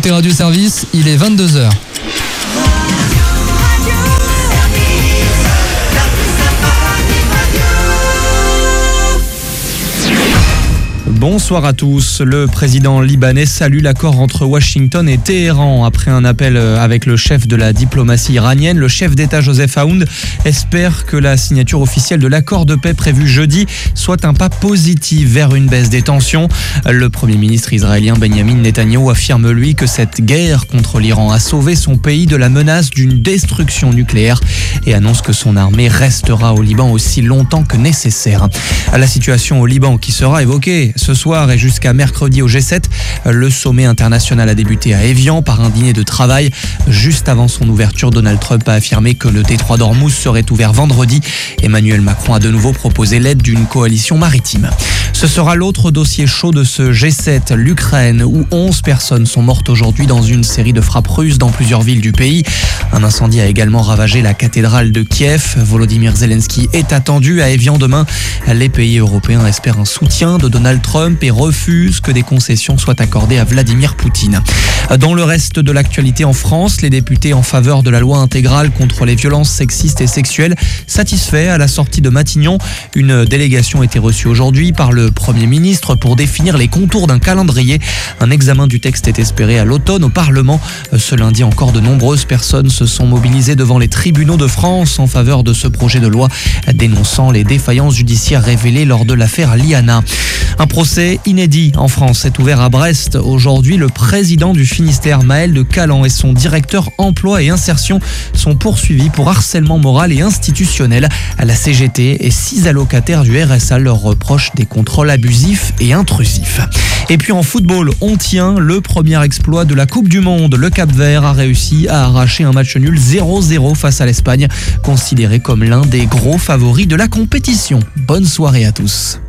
écoutez Radio Service, il est 22h. Bonsoir à tous. Le président libanais salue l'accord entre Washington et Téhéran. Après un appel avec le chef de la diplomatie iranienne, le chef d'État Joseph Aoun espère que la signature officielle de l'accord de paix prévu jeudi soit un pas positif vers une baisse des tensions. Le premier ministre israélien Benjamin Netanyahou affirme lui que cette guerre contre l'Iran a sauvé son pays de la menace d'une destruction nucléaire et annonce que son armée restera au Liban aussi longtemps que nécessaire. La situation au Liban qui sera évoquée ce soir et jusqu'à mercredi au G7, le sommet international a débuté à Évian par un dîner de travail. Juste avant son ouverture, Donald Trump a affirmé que le détroit d'Ormuz serait ouvert vendredi. Emmanuel Macron a de nouveau proposé l'aide d'une coalition maritime. Ce sera l'autre dossier chaud de ce G7, l'Ukraine, où 11 personnes sont mortes aujourd'hui dans une série de frappes russes dans plusieurs villes du pays. Un incendie a également ravagé la cathédrale de Kiev. Volodymyr Zelensky est attendu à Évian demain. Les pays européens espèrent un soutien de Donald Trump et refuse que des concessions soient accordées à Vladimir Poutine. Dans le reste de l'actualité en France, les députés en faveur de la loi intégrale contre les violences sexistes et sexuelles satisfaits à la sortie de Matignon. Une délégation a été reçue aujourd'hui par le Premier ministre pour définir les contours d'un calendrier. Un examen du texte est espéré à l'automne au Parlement. Ce lundi encore, de nombreuses personnes se sont mobilisées devant les tribunaux de France en faveur de ce projet de loi, dénonçant les défaillances judiciaires révélées lors de l'affaire Liana. Un procès inédit en France est ouvert à Brest. Aujourd'hui, le président du Finistère, Maël de Calan, et son directeur emploi et insertion sont poursuivis pour harcèlement moral et institutionnel. La CGT et 6 allocataires du RSA leur reprochent des contrôles abusifs et intrusifs. Et puis en football, on tient le premier exploit de la Coupe du Monde. Le Cap-Vert a réussi à arracher un match nul 0-0 face à l'Espagne, considéré comme l'un des gros favoris de la compétition. Bonne soirée à tous.